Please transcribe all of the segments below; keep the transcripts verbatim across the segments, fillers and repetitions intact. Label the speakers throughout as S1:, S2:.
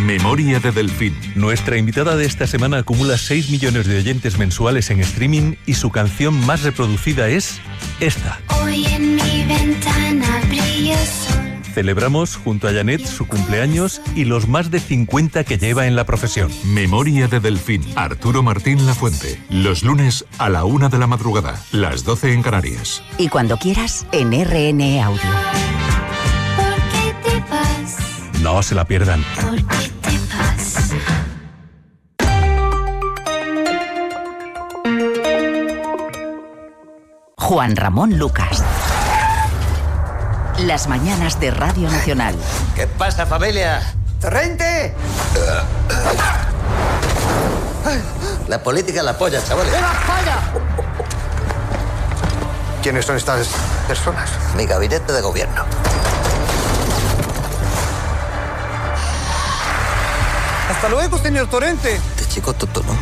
S1: Memoria de Delfín.
S2: Nuestra invitada de esta semana acumula seis millones de oyentes mensuales en streaming y su canción más reproducida es esta.
S3: Hoy en mi ventana brilla el sol.
S2: Celebramos junto a Janet su cumpleaños y los más de cincuenta que lleva en la profesión.
S1: Memoria de Delfín. Arturo Martín Lafuente. Los lunes a la una de la madrugada. Las doce en Canarias.
S4: Y cuando quieras, en R N E Audio.
S3: ¿Por qué te vas?
S2: No se la pierdan.
S3: ¿Por qué te vas?
S4: Juan Ramón Lucas. Las mañanas de Radio Nacional.
S5: ¿Qué pasa, familia? ¡Torrente! La política es la polla, chavales.
S6: ¡Viva España! ¿Quiénes son estas personas?
S5: Mi gabinete de gobierno.
S6: Hasta luego, señor Torrente.
S5: Este chico tonto, ¿no?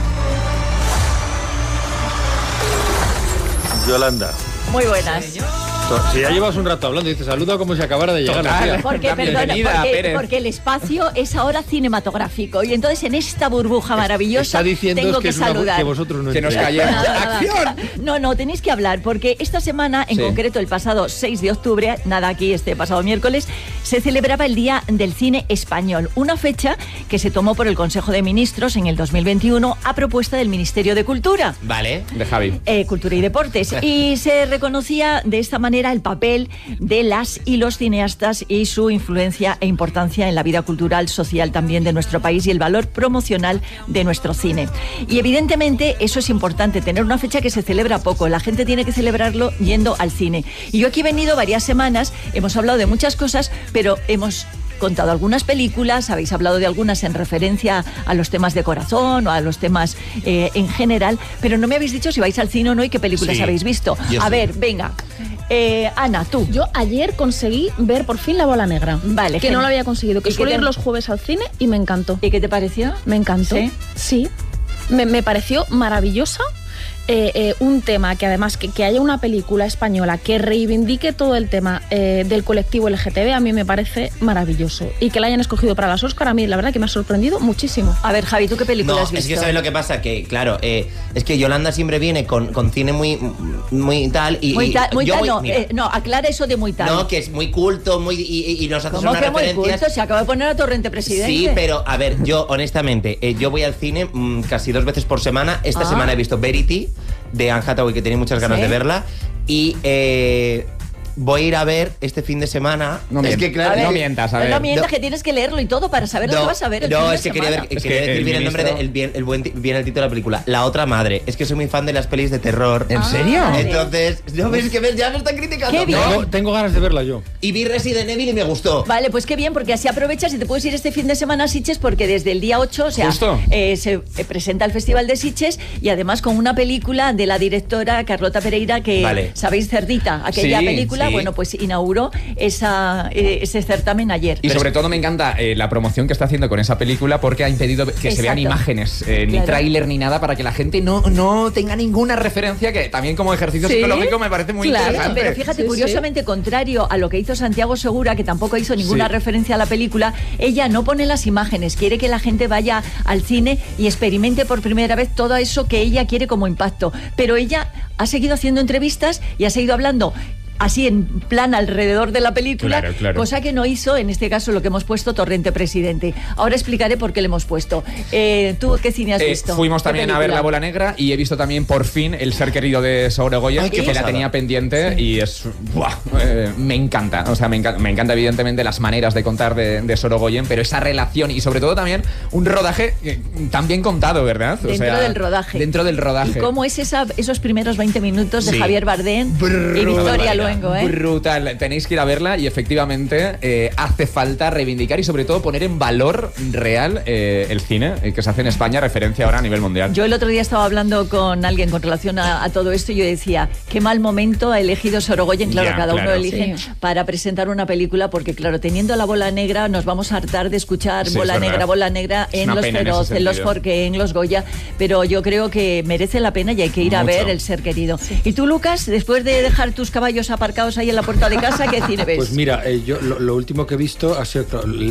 S7: Yolanda.
S8: Muy buenas.
S7: Si ya llevas un rato hablando, dices, saluda como si acabara de llegar.
S8: Total, porque, perdona, porque,
S7: Pérez.
S8: porque el espacio es ahora cinematográfico y entonces en esta burbuja maravillosa
S7: Está diciendo
S8: tengo
S7: que,
S8: que,
S7: es una-
S8: saludar.
S7: que vosotros no
S9: Que nos
S7: entréis.
S9: callemos.
S8: Nada, nada.
S9: ¡Acción!
S8: No, no, tenéis que hablar porque esta semana, en
S9: Sí.
S8: concreto el pasado seis de octubre, nada aquí este pasado miércoles, se celebraba el Día del Cine Español, una fecha que se tomó por el Consejo de Ministros en el dos mil veintiuno a propuesta del Ministerio de Cultura.
S9: Vale, de Javi.
S8: Eh, Cultura y Deportes. Y se reconocía de esta manera el papel de las y los cineastas y su influencia e importancia en la vida cultural, social también de nuestro país y el valor promocional de nuestro cine. Y evidentemente eso es importante, tener una fecha que se celebra poco. La gente tiene que celebrarlo yendo al cine. Y yo aquí he venido varias semanas, hemos hablado de muchas cosas, pero hemos contado algunas películas, habéis hablado de algunas en referencia a los temas de corazón o a los temas eh, en general, pero no me habéis dicho si vais al cine o no y qué películas
S5: Sí,
S8: habéis visto.
S5: yo
S8: A
S5: sí.
S8: ver, venga. Eh, Ana, tú.
S10: Yo ayer conseguí ver por fin La Bola Negra.
S8: Vale,
S10: Que
S8: gen-
S10: no lo había conseguido. Que
S8: ¿Y qué
S10: suelo
S8: te-
S10: ir los jueves al cine y me encantó.
S8: ¿Y qué te pareció?
S10: Me encantó.
S8: ¿Sí?
S10: Sí. Me, me pareció maravillosa. Eh, eh, un tema que además que, que haya una película española que reivindique todo el tema eh, del colectivo L G T B a mí me parece maravilloso y que la hayan escogido para las Oscar a mí la verdad que me ha sorprendido muchísimo.
S8: A ver, Javi, ¿tú qué película
S5: No,
S8: has visto?
S5: es que ¿sabes lo que pasa? Que, claro, eh, es que Yolanda siempre viene con, con cine muy, muy tal y...
S8: Muy
S5: y
S8: tal, muy
S5: yo
S8: tal,
S5: voy-
S8: no,
S5: mira,
S8: eh, no, aclara eso de muy tal.
S5: no, que es muy culto muy y, y- y nos hace
S8: ¿Cómo
S5: unas
S8: que muy
S5: referencias...
S8: culto? Se acaba de poner a Torrente Presidente.
S5: Sí, pero a ver, yo honestamente, eh, yo voy al cine mmm, casi dos veces por semana. Esta
S8: Ah.
S5: semana he visto Verity de Anne Hathaway, que tenía muchas ganas
S8: ¿Sí?
S5: de verla. Y eh, voy a ir a ver este fin de semana.
S9: No
S5: es
S9: mien-
S5: que claro,
S8: A ver,
S9: no mientas, a ver.
S8: No mientas
S5: No.
S8: que tienes que leerlo y todo para saber lo que vas a ver el
S5: no,
S8: fin de
S5: es que quería,
S8: semana.
S5: ver,
S9: Es
S5: quería
S9: que
S5: decir
S9: el
S5: bien el nombre,
S9: ministro-
S5: de- el, bien, el, buen, ti- bien el título de la película. La otra madre. Es que soy muy fan de las pelis de terror.
S9: ¿En
S8: Ah,
S9: serio?
S8: sí.
S5: Entonces, no ves que ves, ya me están criticando.
S8: Qué bien.
S5: No.
S7: Tengo, tengo ganas de verla yo.
S5: Y vi Resident Evil y me gustó.
S8: Vale, pues qué bien, porque así aprovechas y te puedes ir este fin de semana a Sitges, porque desde el día ocho, o sea,
S7: Justo.
S8: eh, se eh, presenta el Festival de Sitges y además con una película de la directora Carlota Pereira, que
S5: Vale.
S8: sabéis, Cerdita, aquella
S9: Sí,
S8: película,
S5: sí.
S8: bueno, pues inauguró esa, eh, ese certamen ayer.
S9: Y sobre todo me encanta eh, la promoción que está haciendo con esa película porque ha impedido que se vean
S8: Exacto.
S9: imágenes, eh, ni
S8: Claro.
S9: tráiler ni nada para que la gente no, no tenga ninguna referencia, que también como ejercicio
S8: Sí,
S9: psicológico me parece muy
S8: claro,
S9: interesante.
S8: pero fíjate,
S10: Sí,
S8: curiosamente, contrario a lo que hizo Santiago Segura, que tampoco hizo ninguna
S9: Sí.
S8: referencia a la película, ella no pone las imágenes, quiere que la gente vaya al cine y experimente por primera vez todo eso que ella quiere como impacto. Pero ella ha seguido haciendo entrevistas y ha seguido hablando así en plan alrededor de la película,
S9: Claro, claro.
S8: cosa que no hizo en este caso lo que hemos puesto Torrente Presidente. Ahora explicaré por qué le hemos puesto. Eh, ¿Tú qué cine has
S9: Eh,
S8: visto?
S9: fuimos
S8: ¿Qué
S9: también a ver
S8: película?
S9: La Bola Negra y he visto también por fin El ser querido de Sorogoyen,
S5: Ay, qué
S9: que la
S5: pasada.
S9: tenía pendiente y es... ¡buah! Eh, me encanta, o sea, me encanta, me encanta evidentemente las maneras de contar de, de Sorogoyen, pero esa relación y sobre todo también un rodaje eh, tan bien contado, ¿verdad? O
S8: Dentro
S9: sea,
S8: del rodaje.
S9: Dentro del rodaje.
S8: ¿Y cómo es esa, esos primeros veinte minutos de
S5: Sí.
S8: Javier Bardem y
S9: Brutal.
S8: Victoria Luengo, eh?
S9: Brutal. Tenéis que ir a verla y efectivamente eh, hace falta reivindicar y sobre todo poner en valor real eh, el cine eh, que se hace en España, referencia ahora a nivel mundial.
S8: Yo el otro día estaba hablando con alguien con relación a, a todo esto y yo decía, qué mal momento ha elegido Sorogoyen, claro,
S9: Ya,
S8: cada
S9: claro.
S8: uno elige
S10: Sí.
S8: para presentar una película, porque claro, teniendo La Bola Negra nos vamos a hartar de escuchar
S9: Sí,
S8: Bola
S9: es verdad.
S8: Negra, Bola Negra
S9: Es
S8: en
S9: una
S8: Los
S9: pena en
S8: Feroz,
S9: ese
S8: en Los
S9: sentido.
S8: Forque, en Los Goya, pero yo creo que merece la pena y hay que ir a
S9: Mucho.
S8: ver El ser querido. Y tú, Lucas, después de dejar tus caballos aparcados ahí en la puerta de casa, ¿qué cine ves?
S7: Pues mira, eh, yo lo, lo último que he visto ha sido claro,